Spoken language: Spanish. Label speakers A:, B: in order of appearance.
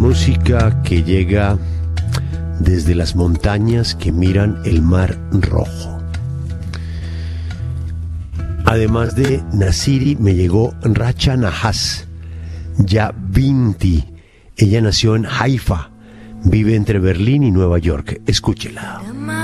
A: música que llega desde las montañas que miran el Mar Rojo. Además de Nasiri, me llegó Racha Nahas, ya Binti. Ella nació en Haifa, vive entre Berlín y Nueva York. Escúchela.